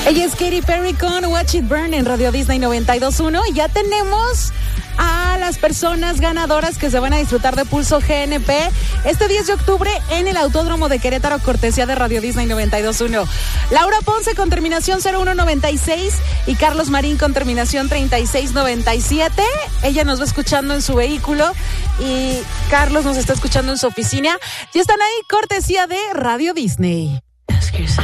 Ella es Katy Perry con Watch It Burn en Radio Disney 92.1 y ya tenemos a las personas ganadoras que se van a disfrutar de Pulso GNP este 10 de octubre en el Autódromo de Querétaro, cortesía de Radio Disney 92.1. Laura Ponce con terminación 0196 y Carlos Marín con terminación 3697. Ella nos va escuchando en su vehículo y Carlos nos está escuchando en su oficina. Ya están ahí, cortesía de Radio Disney.